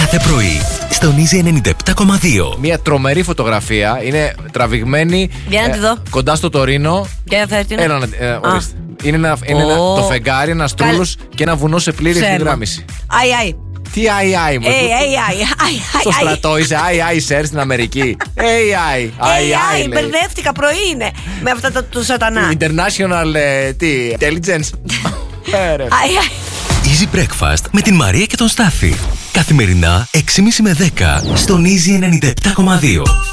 κάθε πρωί στον Easy 97,2. Μια τρομερή φωτογραφία. Είναι τραβηγμένη Για να τη δω. κοντά στο Τωρίνο. Για να την. Έλα να. Ορίστε. Είναι το φεγγάρι, ένα τρούλος και ένα βουνό σε πλήρη ευθυγράμμιση. Αι. Τι AI μου. Στο στρατό είσαι AI σερ στην Αμερική. AI. Μπερδεύτηκα, πρωί είναι με αυτά του σατανά. International intelligence. Easy Breakfast με την Μαρία και τον Στάφη. Καθημερινά 6.30 με 10 στον Easy 97,2.